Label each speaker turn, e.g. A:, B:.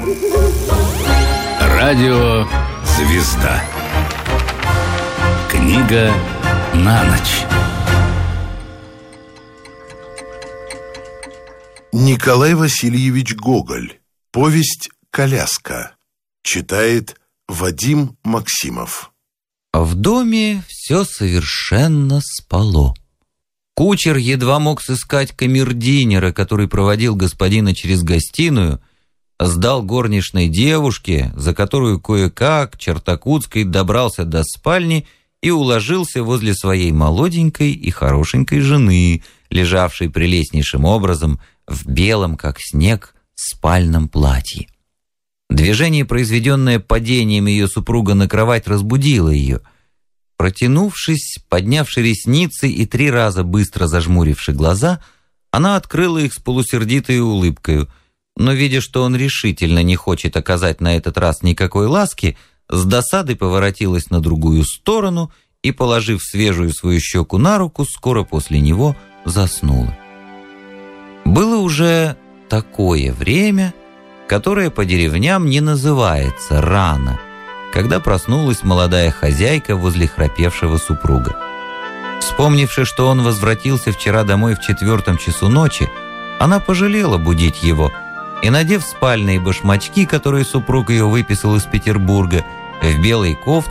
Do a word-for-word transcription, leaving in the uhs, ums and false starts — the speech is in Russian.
A: Радио «Звезда». Книга на ночь.
B: Николай Васильевич Гоголь. Повесть «Коляска». Читает Вадим Максимов.
C: В доме все совершенно спало. Кучер едва мог сыскать камердинера, который проводил господина через гостиную, сдал горничной девушке, за которую кое-как Чертакутской добрался до спальни и уложился возле своей молоденькой и хорошенькой жены, лежавшей прелестнейшим образом в белом, как снег, спальном платье. Движение, произведенное падением ее супруга на кровать, разбудило ее. Протянувшись, поднявши ресницы и три раза быстро зажмуривши глаза, она открыла их с полусердитой улыбкою, но, видя, что он решительно не хочет оказать на этот раз никакой ласки, с досадой поворотилась на другую сторону и, положив свежую свою щеку на руку, скоро после него заснула. Было уже такое время, которое по деревням не называется рано, когда проснулась молодая хозяйка возле храпевшего супруга. Вспомнивши, что он возвратился вчера домой в четвертом часу ночи, она пожалела будить его и, надев спальные башмачки, которые супруг ее выписал из Петербурга, в белой кофте,